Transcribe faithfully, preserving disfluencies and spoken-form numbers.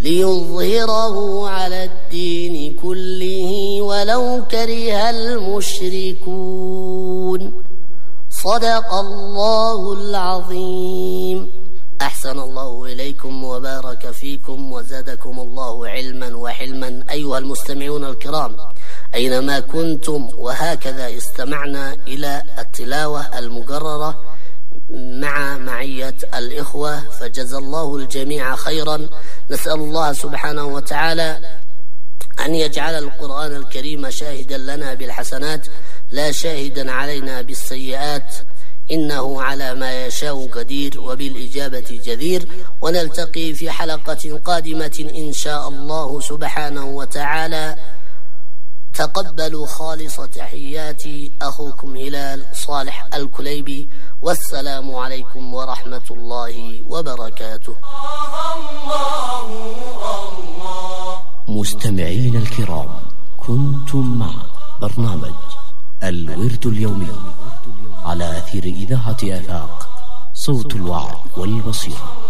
ليظهره على الدين كله ولو كره المشركون. صدق الله العظيم. أحسن الله إليكم وبارك فيكم وزادكم الله علما وحلما أيها المستمعون الكرام أينما كنتم، وهكذا استمعنا إلى التلاوة المقررة مع معية الإخوة، فجزى الله الجميع خيرا. نسأل الله سبحانه وتعالى أن يجعل القرآن الكريم شاهدا لنا بالحسنات لا شاهدا علينا بالسيئات، إنه على ما يشاء قدير وبالإجابة جدير. ونلتقي في حلقة قادمة إن شاء الله سبحانه وتعالى. تقبلوا خالص تحياتي أخوكم هلال صالح الكليبي، والسلام عليكم ورحمة الله وبركاته. مستمعين الكرام، كنتم مع برنامج الورد اليومي على أثير إذاعة آفاق، صوت الوعي والبصيرة.